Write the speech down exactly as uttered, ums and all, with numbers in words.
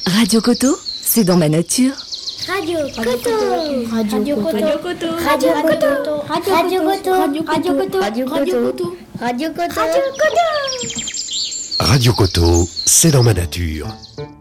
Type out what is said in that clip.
Radio Coto, c'est dans ma nature. Radio Coto. Radio Coto. Radio Coto. Radio Coto. Radio Coto. Radio Coto. Radio Coto. Radio Coto. Radio Coto, c'est dans ma nature.